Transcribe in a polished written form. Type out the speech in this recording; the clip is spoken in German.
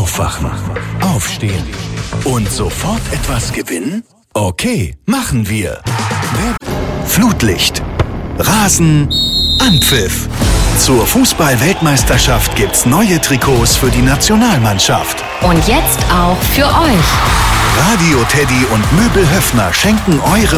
Aufwachen, aufstehen und sofort etwas gewinnen? Okay, machen wir. Flutlicht, Rasen, Anpfiff. Zur Fußball-Weltmeisterschaft gibt's neue Trikots für die Nationalmannschaft. Und jetzt auch für euch. Radio Teddy und Möbel Höffner schenken eurem